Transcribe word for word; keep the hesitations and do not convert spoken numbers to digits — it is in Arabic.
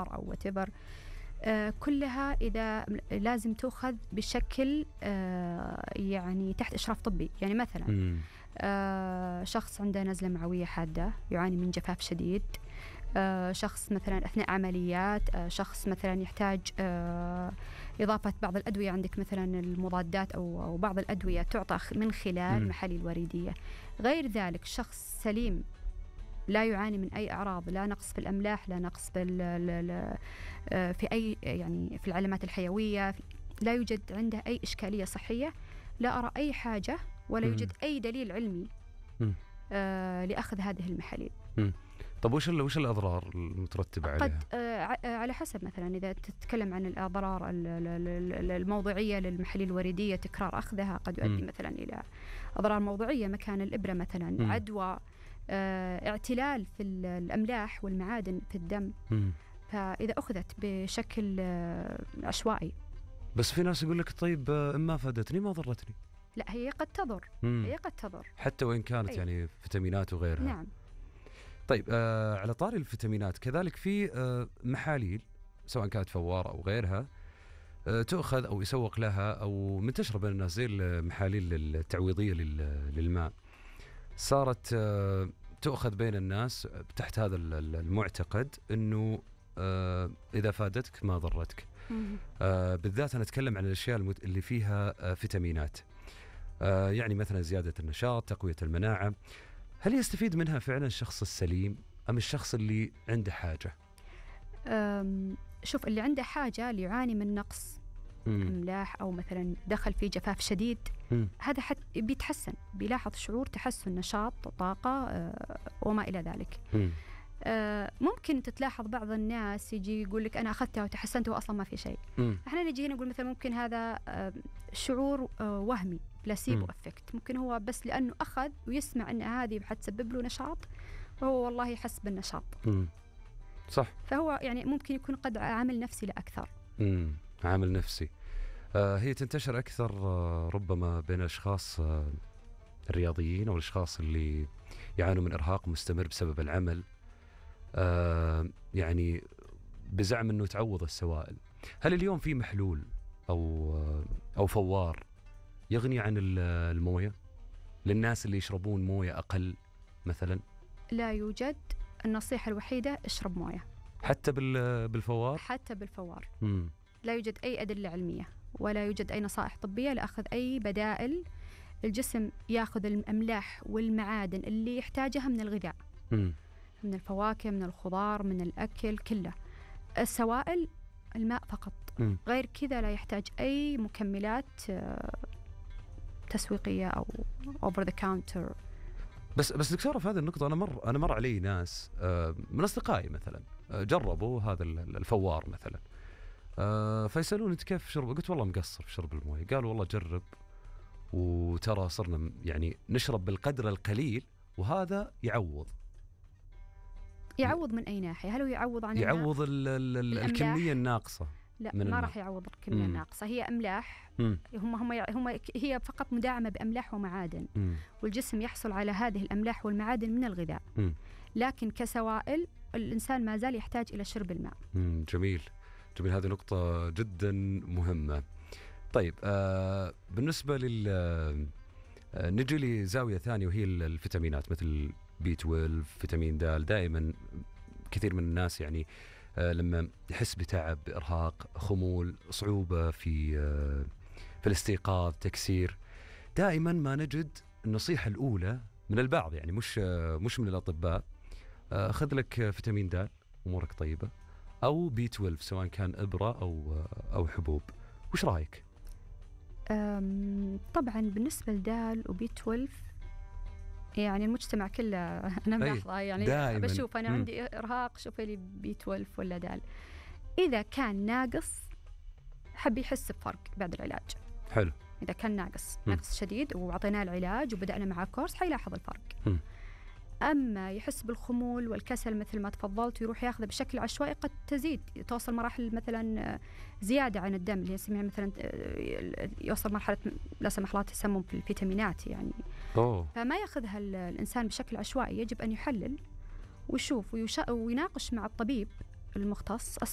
أحمر أو whatever، آه كلها إذا لازم تأخذ بشكل آه يعني تحت إشراف طبي. يعني مثلا آه شخص عنده نزلة معوية حادة يعاني من جفاف شديد، آه شخص مثلا أثناء عمليات، آه شخص مثلا يحتاج آه إضافة بعض الأدوية، عندك مثلا المضادات أو, أو بعض الأدوية تعطى من خلال محاليل وريدية. غير ذلك شخص سليم لا يعاني من أي أعراض، لا نقص في الأملاح، لا نقص في في أي يعني في العلامات الحيوية، لا يوجد عنده أي إشكالية صحية، لا أرى أي حاجة ولا يوجد أي دليل علمي آه لأخذ هذه المحاليل. طب وش وش الأضرار المترتبة عليها؟ قد آه على حسب، مثلا إذا تتكلم عن الأضرار الموضعية للمحاليل الوريدية، تكرار أخذها قد يؤدي م. مثلا إلى أضرار موضعية مكان الإبرة، مثلا م. عدوى، آه اعتلال في الأملاح والمعادن في الدم، م. فإذا أخذت بشكل آه عشوائي. بس في ناس يقول لك طيب إما فادتني ما ضرتني. لا، هي قد تضر، م. هي قد تضر حتى وإن كانت أي. يعني فيتامينات وغيرها. نعم. طيب آه على طاري الفيتامينات كذلك في آه محاليل سواء كانت فوار أو غيرها آه تؤخذ أو يسوق لها أو منتشرة بين الناس زي المحاليل التعويضية للماء، صارت آه تؤخذ بين الناس تحت هذا المعتقد أنه آه إذا فادتك ما ضرتك. آه بالذات أنا أتكلم عن الأشياء اللي فيها آه فيتامينات، آه يعني مثلا زيادة النشاط، تقوية المناعة. هل يستفيد منها فعلا الشخص السليم أم الشخص اللي عنده حاجة؟ شوف، اللي عنده حاجة، اللي يعاني من نقص أملاح أو مثلا دخل في جفاف شديد، مم. هذا حت بيتحسن، بيلاحظ شعور تحسن، نشاط، طاقة آه وما إلى ذلك. آه ممكن تتلاحظ بعض الناس يجي يقول لك أنا أخذتها وتحسنت وأصلا ما في شيء. مم. احنا نجي نقول مثلا ممكن هذا آه شعور آه وهمي، بلاسيبو افكت، ممكن هو بس لأنه أخذ ويسمع أن هذه حتسبب له نشاط وهو والله يحس بالنشاط. مم. صح. فهو يعني ممكن يكون قد عامل نفسي لا أكثر. مم. عامل نفسي. آه هي تنتشر أكثر آه ربما بين الأشخاص آه الرياضيين أو الأشخاص اللي يعانوا من إرهاق مستمر بسبب العمل، آه يعني بزعم أنه تعوض السوائل. هل اليوم في محلول أو آه أو فوار يغني عن الموية للناس اللي يشربون موية أقل مثلا؟ لا يوجد. النصيحة الوحيدة اشرب موية. حتى بالفوار؟ حتى بالفوار. مم. لا يوجد أي أدلة علمية ولا يوجد أي نصائح طبية لأخذ أي بدائل. الجسم يأخذ الأملاح والمعادن اللي يحتاجها من الغذاء، مم. من الفواكه، من الخضار، من الأكل كله. السوائل الماء فقط، مم. غير كذا لا يحتاج أي مكملات تسويقية أو over the counter. بس بس دكتورة، في هذه النقطة أنا مر أنا مر علي ناس من أصدقائي مثلا جربوا هذا الفوار مثلا، فيسألون أنت كيف شرب؟ قلت والله مقصر في شرب المويه. قالوا والله جرب وترى صرنا يعني نشرب بالقدر القليل وهذا يعوض. يعوض من أي ناحية؟ هل هو يعوض عن يعوض ال ال الكمية الناقصة؟ لا، ما راح يعوض الكمية الناقصة. هي أملاح، مم. هم هم هم هي فقط مدعمة بأملاح ومعادن، مم. والجسم يحصل على هذه الأملاح والمعادن من الغذاء، مم. لكن كسوائل الإنسان ما زال يحتاج إلى شرب الماء. مم. جميل جميل، هذه نقطة جدا مهمة. طيب آه بالنسبة لل آه نجي لزاوية ثانية وهي الفيتامينات مثل بي اثنا عشر، فيتامين د. دائما كثير من الناس يعني آه لما يحس بتعب، بإرهاق، خمول، صعوبة في آه في الاستيقاظ، تكسير، دائما ما نجد النصيحة الأولى من البعض، يعني مش آه مش من الأطباء، آه خذ لك فيتامين د أمورك طيبة، أو بي اثنا عشر سواء كان إبرة أو أو حبوب. وش رأيك؟ طبعا بالنسبة لدال وبي اثنا عشر يعني المجتمع كله أنا ملاحظة، يعني دائماً. بشوف أنا م. عندي إرهاق، شوف لي بي اثنا عشر ولا دال. إذا كان ناقص حب يحس بفرق بعد العلاج. حلو. إذا كان ناقص م. ناقص شديد وعطيناه العلاج وبدأنا معاه كورس حيلاحظ الفرق. م. أما يحس بالخمول والكسل مثل ما تفضلت ويروح ياخذه بشكل عشوائي، قد تزيد توصل مراحل مثلا زيادة عن الدم اللي يسميها مثلا يوصل مرحلة لا سمح الله تسمم في الفيتامينات يعني. أوه. فما ياخذها الإنسان بشكل عشوائي، يجب أن يحلل ويشوف ويناقش مع الطبيب المختص